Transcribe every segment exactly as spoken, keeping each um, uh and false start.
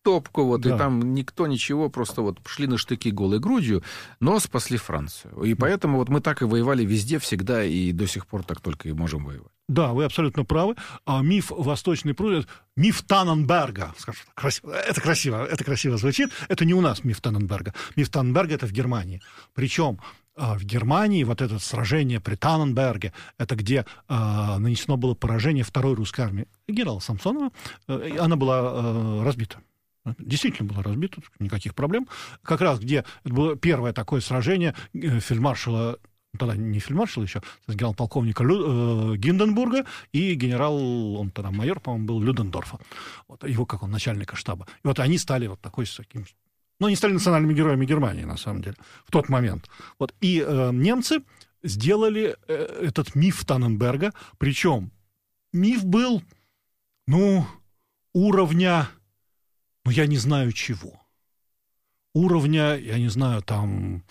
топку, вот, да. и там никто ничего, просто вот шли на штыки голой грудью, но спасли Францию. И поэтому вот мы так и воевали везде, всегда, и до сих пор так только и можем воевать. Да, вы абсолютно правы. А миф Восточной Пруссии, миф Танненберга, скажем, красиво, это красиво, это красиво звучит. Это не у нас миф Танненберга. Миф Танненберга — это в Германии. Причем в Германии вот это сражение при Танненберге, это где э, нанесено было поражение второй русской армии генерала Самсонова, э, она была э, разбита. Действительно была разбита, никаких проблем. Как раз где это было первое такое сражение э, фельдмаршала, тогда не фельдмаршала еще, генерал-полковника Лю, э, Гинденбурга и генерал, он тогда майор, по-моему, был, Людендорфа. Вот, его, как он, начальника штаба. И вот они стали вот такой с таким... Ну, они стали национальными героями Германии, на самом деле, в тот момент. Вот. И э, немцы сделали э, этот миф Танненберга, причем миф был, ну, уровня, ну, я не знаю чего. Уровня, я не знаю, там,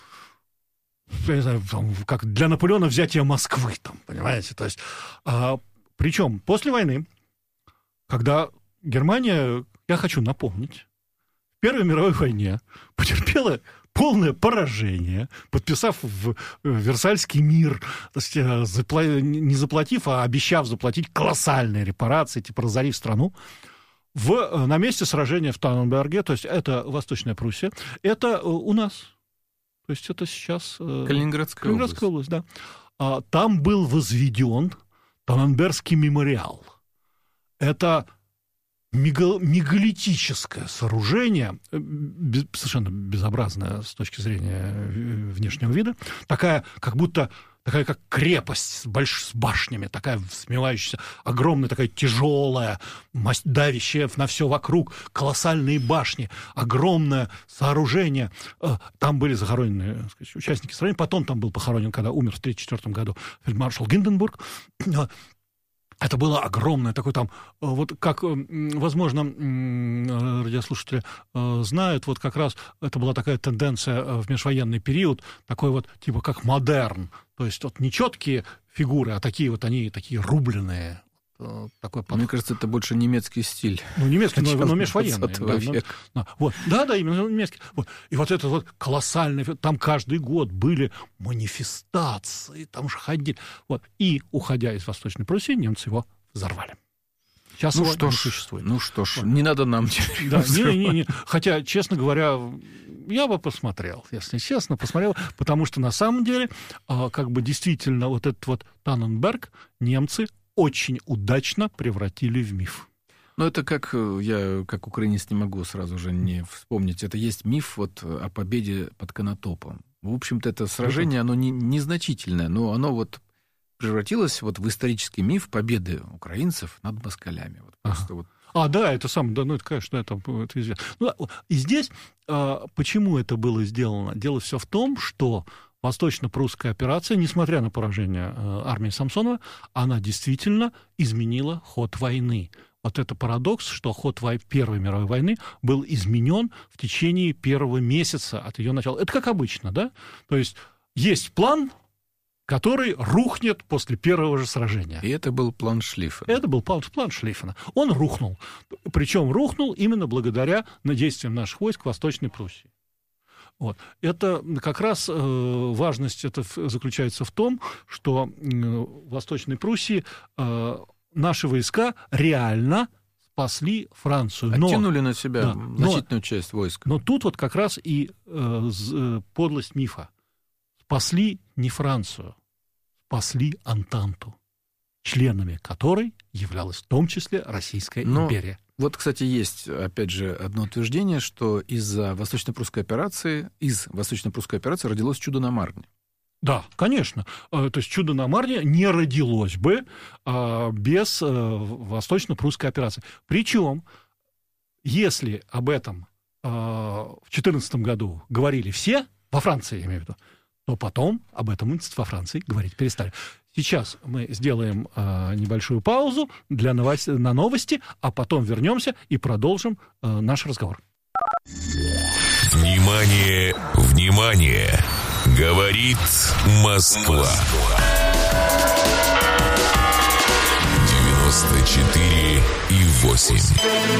я не знаю, там как для Наполеона взятие Москвы, там, понимаете? То есть, э, причем после войны, когда Германия, я хочу напомнить, в Первой мировой войне потерпела полное поражение, подписав в Версальский мир, то есть не заплатив, а обещав заплатить колоссальные репарации, типа разорив страну, в, на месте сражения в Танненберге, то есть это Восточная Пруссия, это у нас, то есть это сейчас... Калининградская, Калининградская область. область, да. Там был возведен Танненбергский мемориал. Это... мегалитическое сооружение, без, совершенно безобразное с точки зрения внешнего вида, такая, как будто, такая, как крепость с, больш, с башнями, такая смелающаяся, огромная, такая тяжелая, давящая на все вокруг, колоссальные башни, огромное сооружение. Там были захоронены, так сказать, участники сражения, потом там был похоронен, когда умер в тысяча девятьсот тридцать четвёртом году фельдмаршал Гинденбург. Это было огромное, такое там, вот как, возможно, радиослушатели знают, вот как раз это была такая тенденция в межвоенный период, такой вот, типа, как модерн, то есть вот не четкие фигуры, а такие вот они, такие рубленые. Такой Мне кажется, это больше немецкий стиль. Ну, немецкий, но, но межвоенный. Да, века. Ну, вот. да, да, именно немецкий. Вот. И вот это вот колоссальный, там каждый год были манифестации, там же ходили. Вот. И, уходя из Восточной Пруссии, немцы его взорвали. Сейчас ну, его что не ж, существует. Ну что ж, вот. Не надо нам теперь да, не, не, не. Хотя, честно говоря, я бы посмотрел, если честно, посмотрел, потому что на самом деле, как бы действительно, вот этот вот Танненберг немцы очень удачно превратили в миф. Ну, это как, я как украинец не могу сразу же не вспомнить, это есть миф вот о победе под Конотопом. В общем-то, это сражение, оно не, незначительное, но оно вот превратилось вот в исторический миф победы украинцев над москалями. Вот просто ага. вот. А, да, это самое, да, ну, это, конечно, это, это известно. Ну, и здесь, а, почему это было сделано? Дело все в том, что Восточно-прусская операция, несмотря на поражение э, армии Самсонова, она действительно изменила ход войны. Вот это парадокс, что ход вой... Первой мировой войны был изменен в течение первого месяца от ее начала. Это как обычно, да? То есть есть план, который рухнет после первого же сражения. И это был план Шлиффена. Это был план, план Шлиффена. Он рухнул. Причем рухнул именно благодаря действиям наших войск в Восточной Пруссии. Вот. Это как раз э, важность это заключается в том, что э, в Восточной Пруссии э, наши войска реально спасли Францию. Но, Оттянули на себя да, значительную но, часть войск. Но тут вот как раз и э, э, подлость мифа. Спасли не Францию, спасли Антанту, членами которой являлась в том числе Российская но... империя. Вот, кстати, есть, опять же, одно утверждение, что из-за Восточно-прусской операции, из Восточно-прусской операции родилось чудо на Марне. Да, конечно. То есть чудо на Марне не родилось бы без Восточно-прусской операции. Причем, если об этом в две тысячи четырнадцатом году говорили все, во Франции, я имею в виду, то потом об этом во Франции говорить перестали. Сейчас мы сделаем э, небольшую паузу для новости, на новости, а потом вернемся и продолжим э, наш разговор. Внимание, внимание! Говорит Москва. девяносто четыре и восемь.